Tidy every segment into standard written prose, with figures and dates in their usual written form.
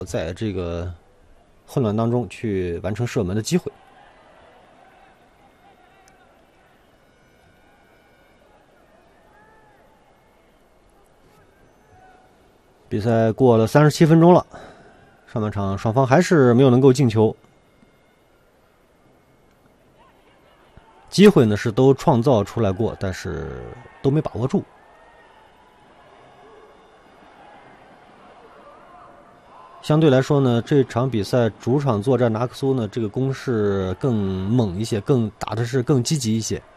在这个混乱当中去完成射门的机会。比赛过了37分钟了，上半场双方还是没有能够进球，机会呢是都创造出来过，但是都没把握住。相对来说呢，这场比赛主场作战，纳克苏呢这个攻势更猛一些，更打的是更积极一些。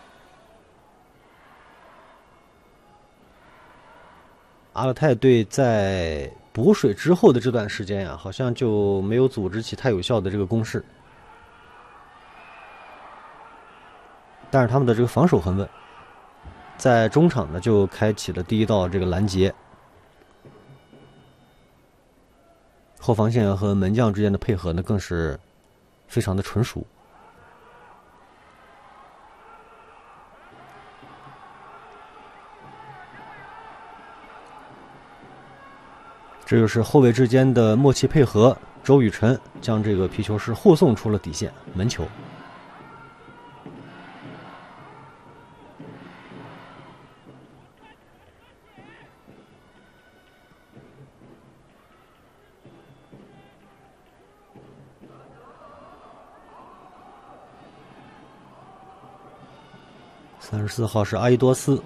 阿勒泰队在补水之后的这段时间呀，好像就没有组织起太有效的这个攻势，但是他们的这个防守很稳，在中场呢就开启了第一道这个拦截，后防线和门将之间的配合呢更是非常的纯熟。这就是后卫之间的默契配合，周雨辰将这个皮球是护送出了底线，门球。34号是阿伊多斯。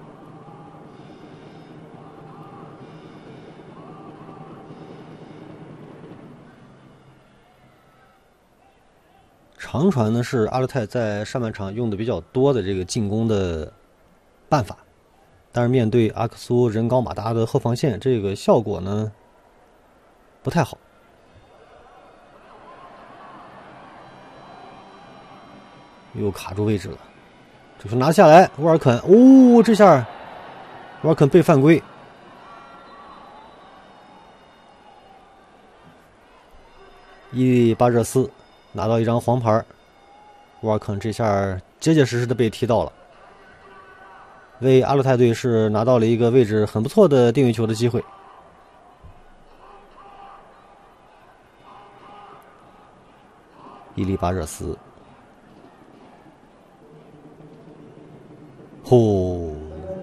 长传呢是阿勒泰在上半场用的比较多的这个进攻的办法，但是面对阿克苏人高马大的后防线，这个效果呢不太好。又卡住位置了，这球拿下来，沃尔肯，哦，这下沃尔肯被犯规。伊利巴热斯拿到一张黄牌，沃尔肯这下结结实实的被踢到了，为阿勒泰队是拿到了一个位置很不错的定位球的机会。伊利巴热斯，呼，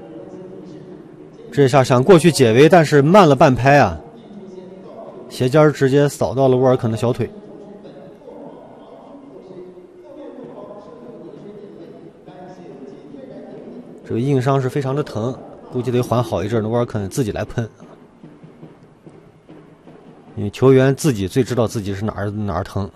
这下想过去解围，但是慢了半拍啊，斜尖直接扫到了沃尔肯的小腿。这个硬伤是非常的疼，估计得缓好一阵的。沃尔肯自己来喷，因为球员自己最知道自己是哪儿疼。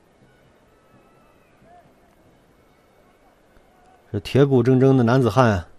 这铁骨铮铮的男子汉啊，